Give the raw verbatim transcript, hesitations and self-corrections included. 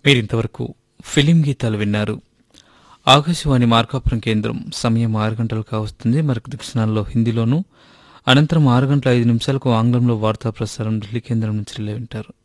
మీరింతవరకు ఫిలిం గీతాలు విన్నారు. ఆకాశవాణి మార్కాపురం కేంద్రం సమయం ఆరు గంటలు కావస్తుంది. మరొక క్షణాల్లో హిందీలోనూ, అనంతరం ఆరు గంటల ఐదు నిమిషాలకు ఆంగ్లంలో వార్తా ప్రసారం ఢిల్లీ కేంద్రం నుంచి రిలే వింటారు.